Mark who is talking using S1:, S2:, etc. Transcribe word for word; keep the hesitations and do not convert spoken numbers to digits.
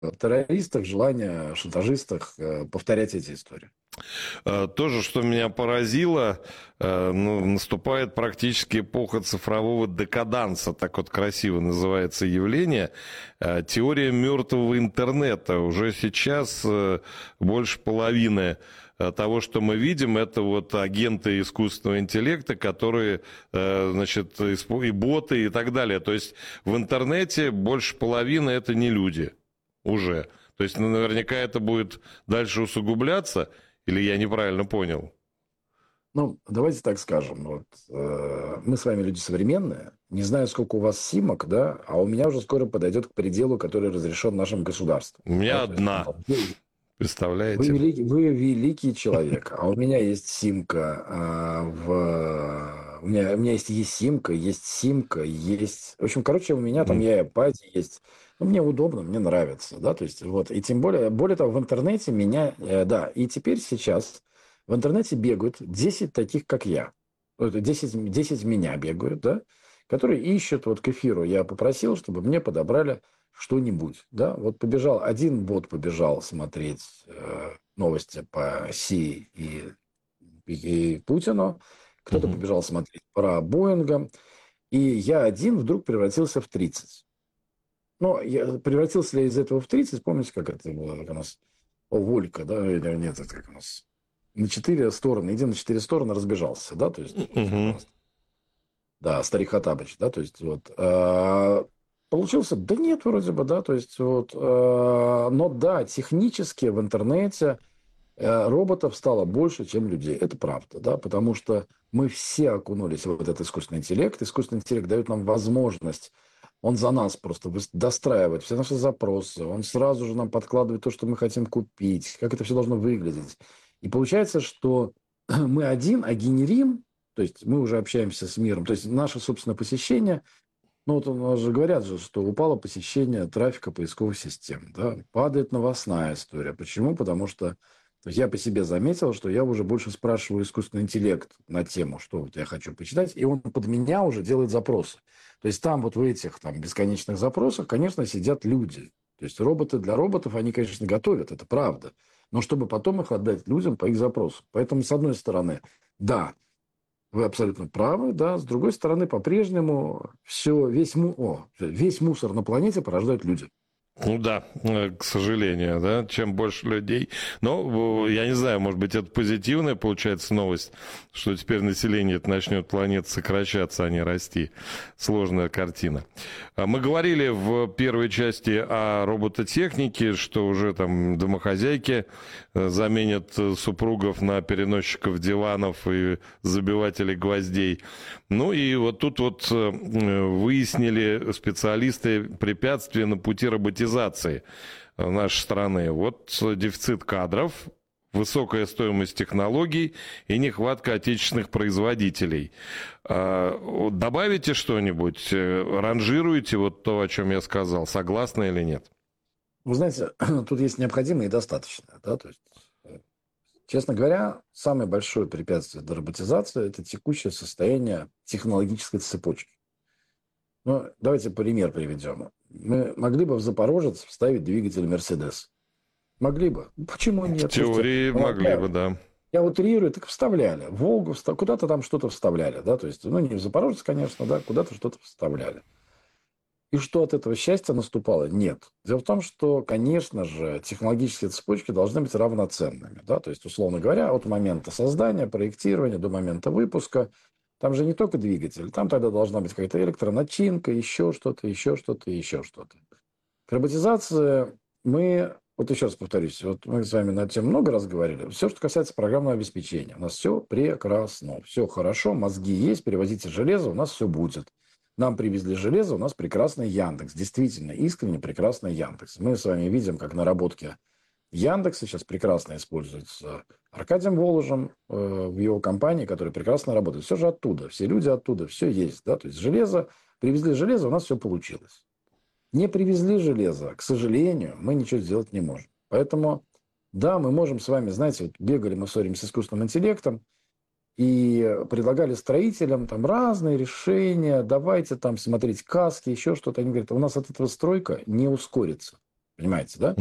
S1: террористах, желание шантажистах э, повторять эти истории.
S2: Э, тоже, что меня поразило, э, ну, наступает практически эпоха цифрового декаданса, так вот красиво называется явление. Э, Теория мертвого интернета. Уже сейчас э, больше половины э, того, что мы видим, это вот агенты искусственного интеллекта, которые, э, значит, исп- и боты и так далее. То есть в интернете больше половины это не люди уже. То есть ну, наверняка это будет дальше усугубляться. Или я неправильно понял?
S1: Ну, давайте так скажем. Вот, э, мы с вами люди современные. Не знаю, сколько у вас симок, да, а у меня уже скоро подойдет к пределу, который разрешен нашим государством.
S2: У
S1: Да,
S2: меня
S1: то есть,
S2: одна,
S1: вы, вы
S2: представляете?
S1: великий, вы великий человек, а у меня есть симка а, в... У меня, у меня есть есть-симка, есть симка, есть... В общем, короче, у меня там
S2: М.
S1: я пати есть. Ну, мне удобно, мне нравится, да, то есть вот. И тем более, более того, в интернете меня... э, да, и теперь сейчас в интернете бегают десять таких, как я. Вот десять десять меня бегают, да, которые ищут вот к эфиру. Я попросил, чтобы мне подобрали что-нибудь, да. Вот побежал, один бот побежал смотреть э, новости по Си и, и Путину, кто-то
S2: Мгм.
S1: побежал смотреть про Боинга, и я один вдруг превратился в тридцать. Но я превратился ли я из этого в тридцать, помните, как это было, как у нас, о, Волька, да, или нет, это как у нас, на четыре стороны, иди на четыре стороны, разбежался, да, то есть, вот как у
S2: Мгм.
S1: нас, да, Старик Хаттабыч, да, то есть, вот, а, получился, да нет, вроде бы, да, то есть, вот, а, но да, технически в интернете э, роботов стало больше, чем людей, это правда, да, потому что мы все окунулись в вот этот искусственный интеллект, искусственный интеллект дает нам возможность. Он за нас просто выс- достраивает все наши запросы. Он сразу же нам подкладывает то, что мы хотим купить, как это все должно выглядеть. И получается, что мы один, а генерим, то есть мы уже общаемся с миром. То есть наше собственное посещение, ну вот у нас же говорят же, что упало посещение трафика поисковых систем. Да? Падает новостная история. Почему? Потому что то есть я по себе заметил, что я уже больше спрашиваю искусственный интеллект на тему, что вот я хочу почитать, и он под меня уже делает запросы. То есть там вот в этих там, бесконечных запросах, конечно, сидят люди. То есть роботы для роботов, они, конечно, готовят, это правда. Но чтобы потом их отдать людям по их запросу. Поэтому, с одной стороны, да, вы абсолютно правы, да. С другой стороны, по-прежнему все, весь, му... О, весь мусор на планете порождают люди.
S2: Ну да, э, к сожалению, да, чем больше людей. Но э, я не знаю, может быть, это позитивная получается новость, что теперь население это начнет планеты сокращаться, а не расти. Сложная картина. А Мы говорили в первой части о робототехнике, что уже там домохозяйки э, заменят э, супругов на переносчиков диванов и забивателей гвоздей. Ну и вот тут вот э, выяснили специалисты препятствия на пути роботизации э, нашей страны. Вот э, дефицит кадров, высокая стоимость технологий и нехватка отечественных производителей. А, вот добавите что-нибудь? Э, Ранжируете вот то, о чем я сказал? Согласны или нет?
S1: Вы знаете, тут есть необходимое и достаточное. Да? То есть, э, честно говоря, самое большое препятствие для роботизации – это текущее состояние технологической цепочки. Ну, давайте пример приведем. Мы могли бы в Запорожец вставить двигатель «Мерседес». Могли бы. Почему
S2: В
S1: нет? Слушайте,
S2: теории
S1: ну,
S2: могли
S1: я,
S2: бы, да.
S1: я утрирую, так вставляли. В Волгу вста- куда-то там что-то вставляли, да, то есть, ну, не в Запорожец, конечно, да, куда-то что-то вставляли. И что от этого счастья наступало? Нет. Дело в том, что, конечно же, технологические цепочки должны быть равноценными, да, то есть, условно говоря, от момента создания, проектирования до момента выпуска, там же не только двигатель, там тогда должна быть какая-то электроначинка, еще что-то, еще что-то, еще что-то. К роботизации мы, вот еще раз повторюсь, вот мы с вами на эту тему много раз говорили. Все, что касается программного обеспечения, у нас все прекрасно, все хорошо, мозги есть, перевозите железо, у нас все будет. Нам привезли железо, у нас прекрасный Яндекс. Действительно, искренне прекрасный Яндекс. Мы с вами видим, как наработки Яндекса сейчас прекрасно используются Аркадием Воложем э, в его компании, который прекрасно работает. Все же оттуда, все люди оттуда, все есть. Да? То есть железо, привезли железо, у нас все получилось. Не привезли железо, к сожалению, мы ничего сделать не можем. Поэтому, да, мы можем с вами, знаете, вот бегали мы ссоримся с искусственным интеллектом и предлагали строителям там разные решения, давайте там смотреть каски, еще что-то. Они говорят, у нас от этого стройка не ускорится. Понимаете, да?